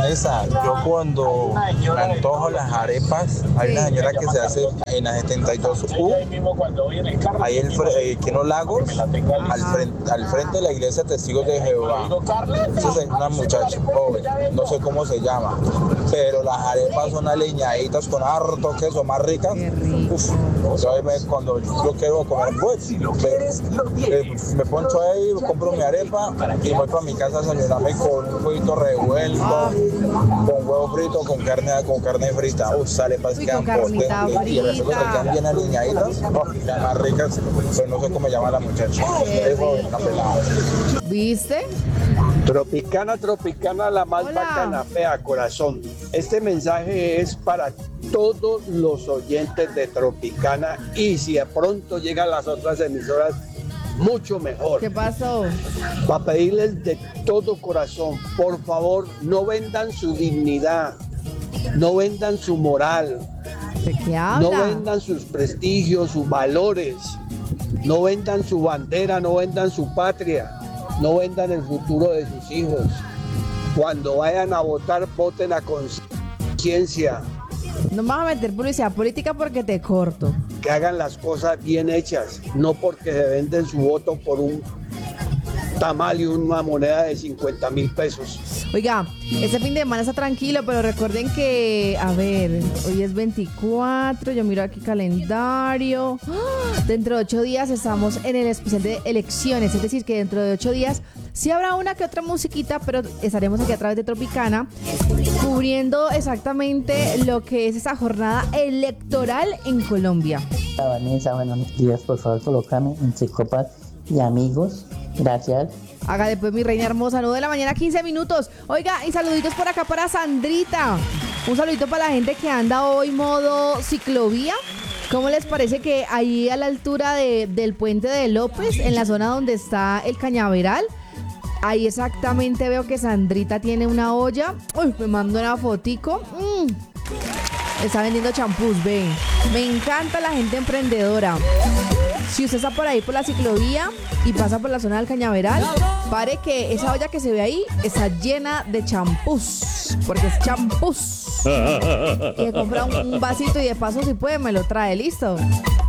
Vanessa, yo cuando me antojo las arepas, hay una señora que se hace en la 72U, ahí en los lagos, al frente de la iglesia Testigos de Jehová. Esa es una muchacha joven, no sé cómo se llama, pero las arepas son aleñaditas con harto queso, más ricas. Uf, cuando yo quiero comer, pues, me poncho ahí, compro mi arepa y voy para mi casa a desayunarme con un poquito revuelto, con huevo frito, con carne frita. Uf, arepas quedan potentes y las cosas que quedan bien aliñaditas, más ricas, pues no sé cómo llama la muchacha. Es una pelada. ¿Viste? Tropicana, la más bacana, fea, corazón. Este mensaje es para todos los oyentes de Tropicana y si de pronto llegan las otras emisoras, mucho mejor. ¿Qué pasó? Para pedirles de todo corazón, por favor, no vendan su dignidad, no vendan su moral, ¿De qué habla? no vendan sus prestigios, sus valores, no vendan su bandera, no vendan su patria, no vendan el futuro de sus hijos. Cuando vayan a votar, voten a conciencia. No me vas a meter publicidad política porque te corto. Que hagan las cosas bien hechas, no porque se venden su voto por un tamal y una moneda de 50,000 pesos. Oiga, este fin de semana está tranquilo, pero recuerden que, a ver, hoy es 24, yo miro aquí calendario. ¡Ah! Dentro de 8 días estamos en el especial de elecciones, es decir, que dentro de 8 días sí habrá una que otra musiquita, pero estaremos aquí a través de Tropicana cubriendo exactamente lo que es esa jornada electoral en Colombia. Vanessa, buenos días, por favor, colócame entre copas y amigos. Gracias. Haga después, mi reina hermosa, 9 de la mañana, 15 minutos. Oiga, y saluditos por acá para Sandrita. Un saludito para la gente que anda hoy modo ciclovía. ¿Cómo les parece que ahí a la altura del puente de López, en la zona donde está el Cañaveral, ahí exactamente veo que Sandrita tiene una olla? Uy, me mandó una fotico. Está vendiendo champús, ven. Me encanta la gente emprendedora. Si usted está por ahí por la ciclovía y pasa por la zona del Cañaveral, pare que esa olla que se ve ahí está llena de champús, porque es champús. Y compra un vasito y de paso si puede me lo trae, listo.